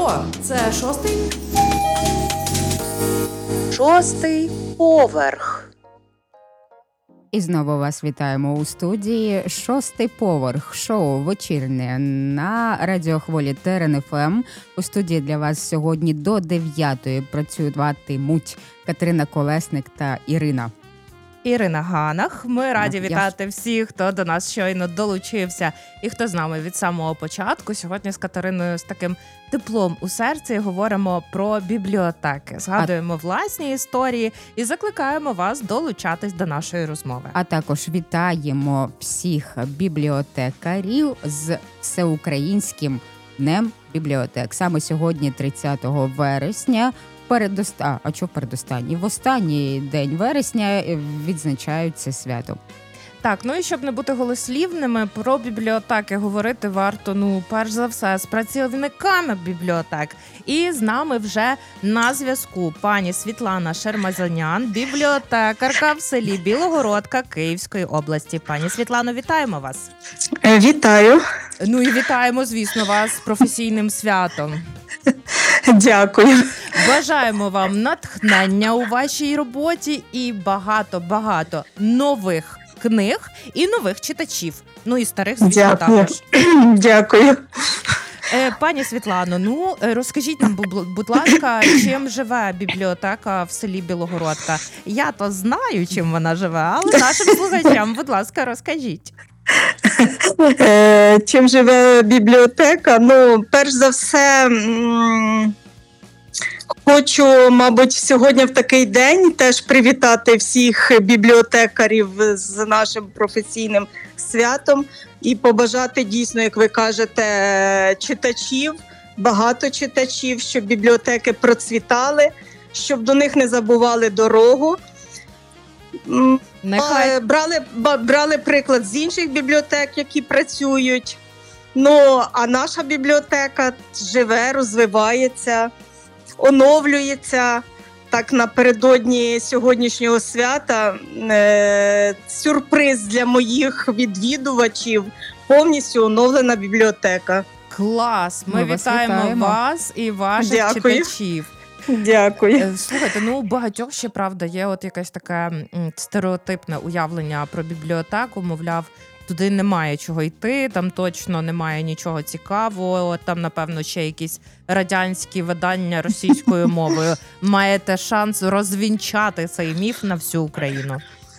О, це шостий? Шостий поверх. І знову вас вітаємо у студії «Шостий поверх» шоу вечірнє на радіохвилі Терен ФМ. У студії для вас сьогодні до 9-ї працюватимуть Катерина Колесник та Ірина Ганах. Ми раді вітати всіх, хто до нас щойно долучився і хто з нами від самого початку. Сьогодні з Катериною з таким теплом у серці говоримо про бібліотеки, згадуємо власні історії і закликаємо вас долучатись до нашої розмови. А також вітаємо всіх бібліотекарів з Всеукраїнським днем бібліотек. Саме сьогодні, 30 вересня, в останній день вересня відзначають це свято. Так, ну і щоб не бути голослівними, про бібліотеки говорити варто, перш за все, з працівниками бібліотек. І з нами вже на зв'язку пані Світлана Шермазанян, бібліотекарка в селі Білогородка Київської області. Пані Світлано, вітаємо вас. Вітаю. Ну і вітаємо, звісно, вас з професійним святом. Дякую. Бажаємо вам натхнення у вашій роботі і багато-багато нових книг і нових читачів. Ну і старих, звісно, також. Дякую. Пані Світлано, розкажіть нам, будь ласка, чим живе бібліотека в селі Білогородка? Я то знаю, чим вона живе, але нашим слухачам, будь ласка, розкажіть. Чим живе бібліотека? Перш за все, хочу, мабуть, сьогодні в такий день теж привітати всіх бібліотекарів з нашим професійним святом і побажати дійсно, як ви кажете, читачів, багато читачів, щоб бібліотеки процвітали, щоб до них не забували дорогу. Брали приклад з інших бібліотек, які працюють. А наша бібліотека живе, розвивається, оновлюється. Так, напередодні сьогоднішнього свята сюрприз для моїх відвідувачів – повністю оновлена бібліотека. Клас! Ми вітаємо вас і ваших читачів. Дякую. Слухайте, у багатьох ще, правда, є от якесь таке стереотипне уявлення про бібліотеку, мовляв, туди немає чого йти, там точно немає нічого цікавого, там, напевно, ще якісь радянські видання російською мовою. Маєте шанс розвінчати цей міф на всю Україну?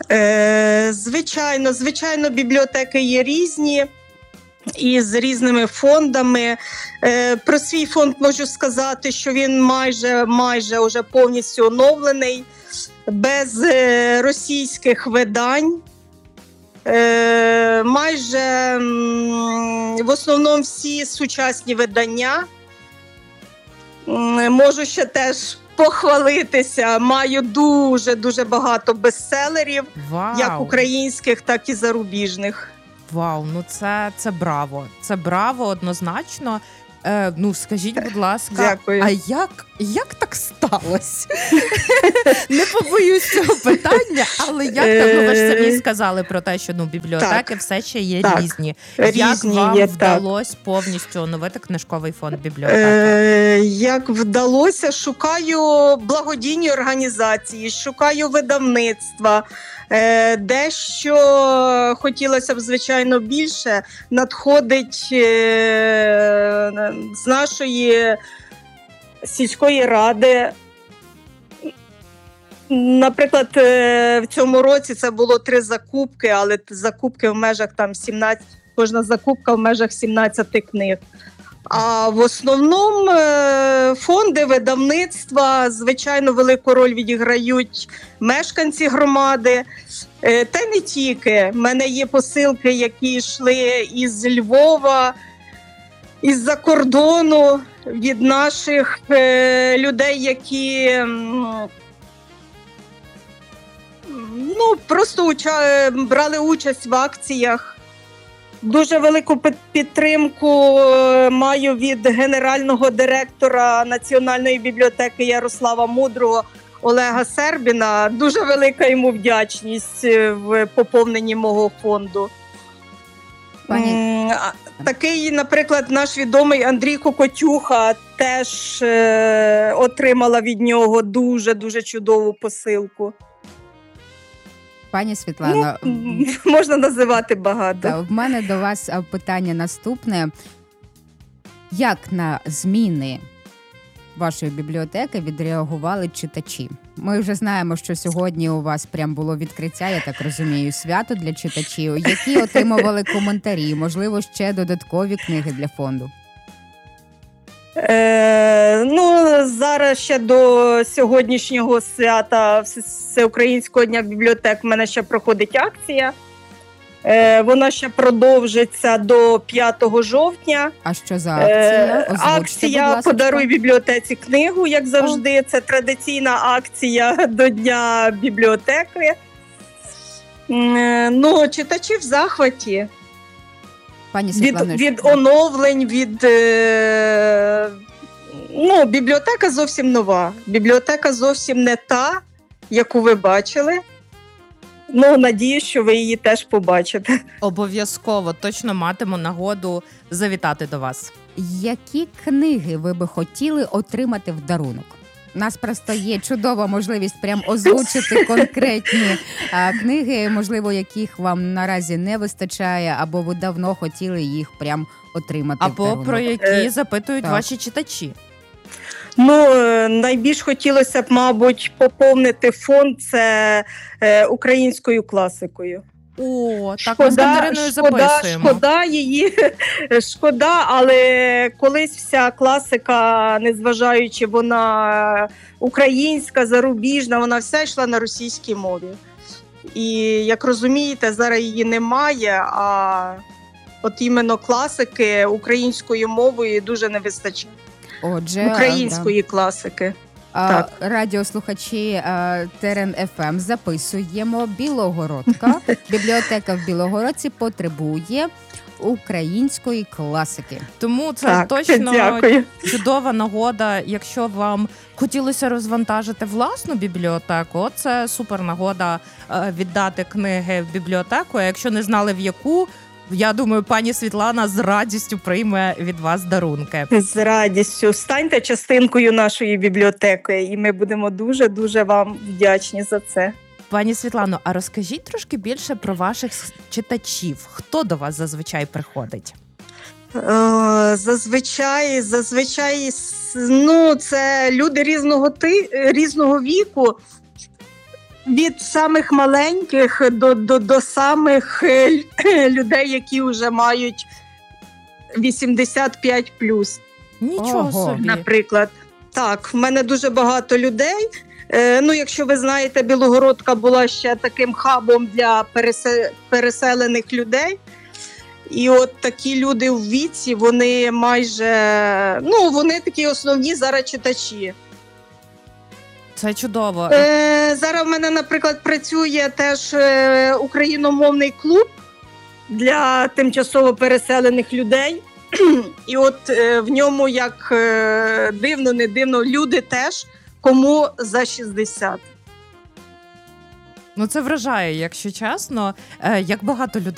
Звичайно, бібліотеки є різні. І з різними фондами. Про свій фонд можу сказати, що він майже уже повністю оновлений, без російських видань. Майже в основному всі сучасні видання. Можу ще теж похвалитися. Маю дуже багато бестселерів, як українських, так і зарубіжних. Вау, це браво. Це браво однозначно. Скажіть, будь ласка, дякую. А як так сталося? Не побоюсь цього питання, але як так, ви ж самі сказали про те, що бібліотеки все ще є різні. Як вам вдалося повністю оновити книжковий фонд бібліотеки? Як вдалося? Шукаю благодійні організації, шукаю видавництва. Дещо хотілося б, звичайно, більше надходить з нашої сільської ради. Наприклад, в цьому році це було 3 закупки, але закупки в межах 17, кожна закупка в межах 17 книг. А в основному фонди, видавництва, звичайно, велику роль відіграють мешканці громади. Та не тільки. В мене є посилки, які йшли із Львова, із-за кордону, від наших людей, які просто брали участь в акціях. Дуже велику підтримку маю від генерального директора Національної бібліотеки Ярослава Мудрого Олега Сербіна. Дуже велика йому вдячність в поповненні мого фонду. Такий, наприклад, наш відомий Андрій Кокотюха теж отримала від нього дуже-дуже чудову посилку. Пані Світлано, Можна називати багато. в мене до вас питання наступне. Як на зміни вашої бібліотеки відреагували читачі? Ми вже знаємо, що сьогодні у вас прям було відкриття, я так розумію, свято для читачів. Які отримували коментарі? Можливо, ще додаткові книги для фонду? Зараз ще до сьогоднішнього свята Всеукраїнського дня бібліотек в мене ще проходить акція. Вона ще продовжиться до 5 жовтня. А що за акція? Озвучте, Акція будь ласка. «Подаруй бібліотеці книгу», як завжди. Це традиційна акція до Дня бібліотеки. Читачі в захваті. Пані Світлано, Від оновлень, бібліотека зовсім нова. Бібліотека зовсім не та, яку ви бачили. Надіюсь, що ви її теж побачите. Обов'язково, точно матиму нагоду завітати до вас. які книги ви би хотіли отримати в дарунок? У нас просто є чудова можливість прям озвучити конкретні книги, можливо, яких вам наразі не вистачає, або ви давно хотіли їх прям отримати в Або дарунок. про які запитують Так. ваші читачі. Найбільш хотілося б, мабуть, поповнити фонд це українською класикою. О, так ми з Катериною записуємо. Шкода, але колись вся класика, незважаючи вона українська, зарубіжна, вона вся йшла на російській мові. І, як розумієте, зараз її немає, а от іменно класики українською мовою дуже не вистачає. Отже, Української класики. Так. Радіослухачі Терен ФМ записуємо. Білогородка. Бібліотека в Білогородці потребує української класики. Тому це Так, точно дякую. чудова нагода. Якщо вам хотілося розвантажити власну бібліотеку, це супер нагода віддати книги в бібліотеку. А якщо не знали в яку, я думаю, пані Світлана з радістю прийме від вас дарунки. З радістю. Станьте частинкою нашої бібліотеки, і ми будемо дуже-дуже вам вдячні за це. Пані Світлано, а розкажіть трошки більше про ваших читачів. Хто до вас зазвичай приходить? Зазвичай, це люди різного віку. Від самих маленьких до самих людей, які вже мають 85+. Нічого Ого. собі. Наприклад. Так, в мене дуже багато людей. Якщо ви знаєте, Білогородка була ще таким хабом для переселених людей. І от такі люди в віці, вони майже, вони такі основні зараз читачі. Це чудово. Зараз в мене, наприклад, працює теж україномовний клуб для тимчасово переселених людей. І от в ньому, як дивно, не дивно, люди теж, кому за 60. Це вражає, якщо чесно, як багато людей